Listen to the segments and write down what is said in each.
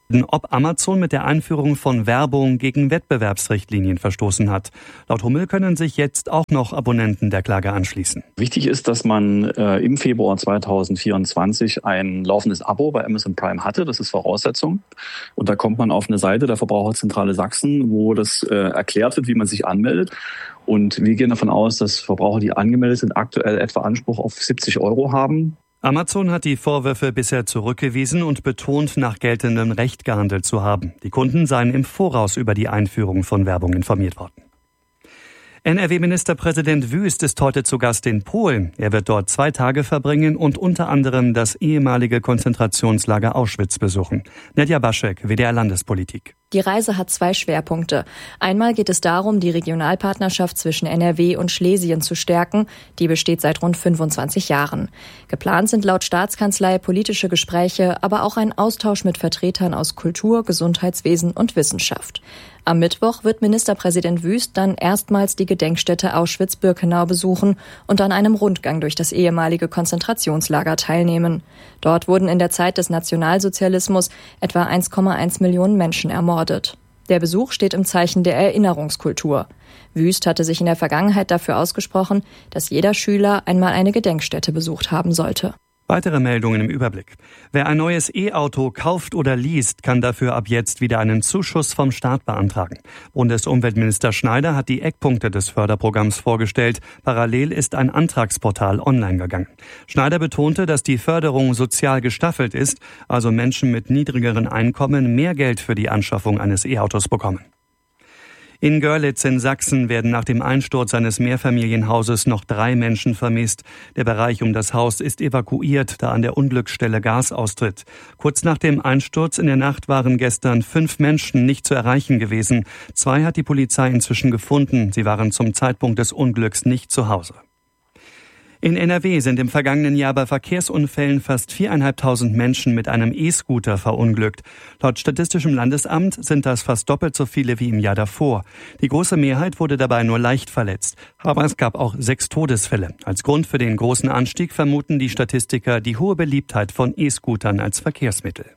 ob Amazon mit der Einführung von Werbung gegen Wettbewerbsrichtlinien verstoßen hat. Laut Hummel können sich jetzt auch noch Abonnenten der Klage anschließen. Wichtig ist, dass man im Februar 2024 ein laufendes Abo bei Amazon Prime hatte. Das ist Voraussetzung. Und da kommt man auf eine Seite der Verbraucherzentrale Sachsen, wo das erklärt wird, wie man sich anmeldet. Und wir gehen davon aus, dass Verbraucher, die angemeldet sind, aktuell etwa Anspruch auf 70 € haben. Amazon hat die Vorwürfe bisher zurückgewiesen und betont, nach geltendem Recht gehandelt zu haben. Die Kunden seien im Voraus über die Einführung von Werbung informiert worden. NRW-Ministerpräsident Wüst ist heute zu Gast in Polen. Er wird dort 2 Tage verbringen und unter anderem das ehemalige Konzentrationslager Auschwitz besuchen. Nadja Baschek, WDR Landespolitik. Die Reise hat 2 Schwerpunkte. Einmal geht es darum, die Regionalpartnerschaft zwischen NRW und Schlesien zu stärken. Die besteht seit rund 25 Jahren. Geplant sind laut Staatskanzlei politische Gespräche, aber auch ein Austausch mit Vertretern aus Kultur, Gesundheitswesen und Wissenschaft. Am Mittwoch wird Ministerpräsident Wüst dann erstmals die Gedenkstätte Auschwitz-Birkenau besuchen und an einem Rundgang durch das ehemalige Konzentrationslager teilnehmen. Dort wurden in der Zeit des Nationalsozialismus etwa 1,1 Millionen Menschen ermordet. Der Besuch steht im Zeichen der Erinnerungskultur. Wüst hatte sich in der Vergangenheit dafür ausgesprochen, dass jeder Schüler einmal eine Gedenkstätte besucht haben sollte. Weitere Meldungen im Überblick. Wer ein neues E-Auto kauft oder least, kann dafür ab jetzt wieder einen Zuschuss vom Staat beantragen. Bundesumweltminister Schneider hat die Eckpunkte des Förderprogramms vorgestellt. Parallel ist ein Antragsportal online gegangen. Schneider betonte, dass die Förderung sozial gestaffelt ist, also Menschen mit niedrigeren Einkommen mehr Geld für die Anschaffung eines E-Autos bekommen. In Görlitz in Sachsen werden nach dem Einsturz eines Mehrfamilienhauses noch 3 Menschen vermisst. Der Bereich um das Haus ist evakuiert, da an der Unglücksstelle Gas austritt. Kurz nach dem Einsturz in der Nacht waren gestern 5 Menschen nicht zu erreichen gewesen. 2 hat die Polizei inzwischen gefunden. Sie waren zum Zeitpunkt des Unglücks nicht zu Hause. In NRW sind im vergangenen Jahr bei Verkehrsunfällen fast 4.500 Menschen mit einem E-Scooter verunglückt. Laut Statistischem Landesamt sind das fast doppelt so viele wie im Jahr davor. Die große Mehrheit wurde dabei nur leicht verletzt. Aber es gab auch 6 Todesfälle. Als Grund für den großen Anstieg vermuten die Statistiker die hohe Beliebtheit von E-Scootern als Verkehrsmittel.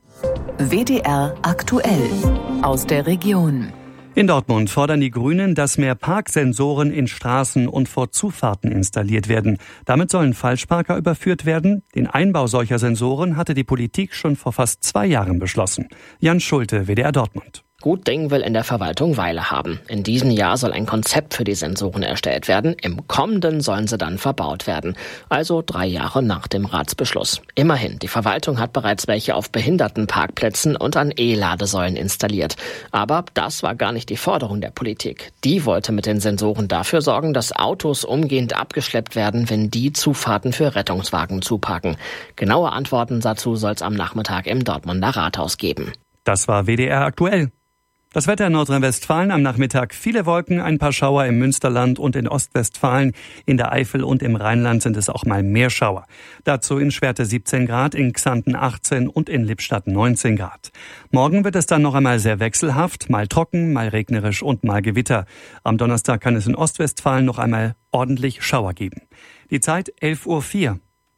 WDR aktuell aus der Region. In Dortmund fordern die Grünen, dass mehr Parksensoren in Straßen und vor Zufahrten installiert werden. Damit sollen Falschparker überführt werden. Den Einbau solcher Sensoren hatte die Politik schon vor fast 2 Jahren beschlossen. Jan Schulte, WDR Dortmund. Gut Ding will in der Verwaltung Weile haben. In diesem Jahr soll ein Konzept für die Sensoren erstellt werden. Im kommenden sollen sie dann verbaut werden. Also 3 Jahre nach dem Ratsbeschluss. Immerhin, die Verwaltung hat bereits welche auf Behindertenparkplätzen und an E-Ladesäulen installiert. Aber das war gar nicht die Forderung der Politik. Die wollte mit den Sensoren dafür sorgen, dass Autos umgehend abgeschleppt werden, wenn die Zufahrten für Rettungswagen zuparken. Genaue Antworten dazu soll es am Nachmittag im Dortmunder Rathaus geben. Das war WDR aktuell. Das Wetter in Nordrhein-Westfalen am Nachmittag: viele Wolken, ein paar Schauer im Münsterland und in Ostwestfalen. In der Eifel und im Rheinland sind es auch mal mehr Schauer. Dazu in Schwerte 17 Grad, in Xanten 18 und in Lippstadt 19 Grad. Morgen wird es dann noch einmal sehr wechselhaft, mal trocken, mal regnerisch und mal Gewitter. Am Donnerstag kann es in Ostwestfalen noch einmal ordentlich Schauer geben. Die Zeit 11:04 Uhr.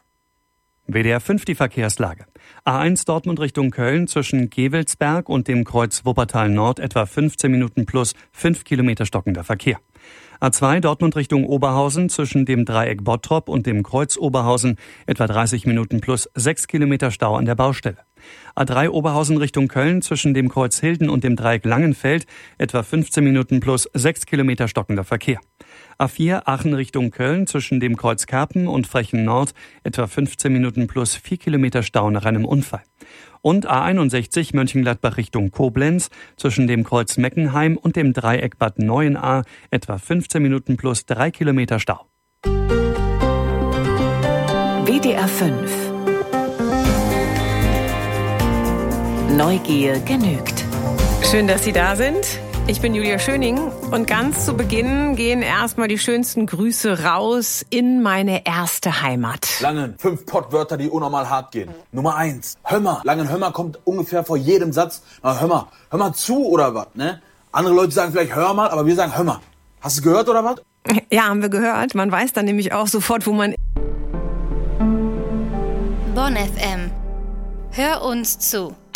WDR 5 die Verkehrslage. A1 Dortmund Richtung Köln zwischen Gevelsberg und dem Kreuz Wuppertal Nord etwa 15 Minuten plus 5 Kilometer stockender Verkehr. A2 Dortmund Richtung Oberhausen zwischen dem Dreieck Bottrop und dem Kreuz Oberhausen etwa 30 Minuten plus 6 Kilometer Stau an der Baustelle. A3 Oberhausen Richtung Köln zwischen dem Kreuz Hilden und dem Dreieck Langenfeld etwa 15 Minuten plus 6 Kilometer stockender Verkehr. A4 Aachen Richtung Köln zwischen dem Kreuz Karpen und Frechen Nord etwa 15 Minuten plus 4 Kilometer Stau nach einem Unfall. Und A61 Mönchengladbach Richtung Koblenz zwischen dem Kreuz Meckenheim und dem Dreieck Bad Neuenahr etwa 15 Minuten plus 3 Kilometer Stau. WDR 5 Neugier genügt. Schön, dass Sie da sind. Ich bin Julia Schöning und ganz zu Beginn gehen erstmal die schönsten Grüße raus in meine erste Heimat. Langen, 5 Pottwörter, die unnormal hart gehen. Nummer 1, hör mal. Langen, hör mal kommt ungefähr vor jedem Satz. Na, hör mal zu oder was, ne? Andere Leute sagen vielleicht hör mal, aber wir sagen hör mal. Hast du gehört oder was? Ja, haben wir gehört. Man weiß dann nämlich auch sofort, wo man... Bonn FM. Hör uns zu.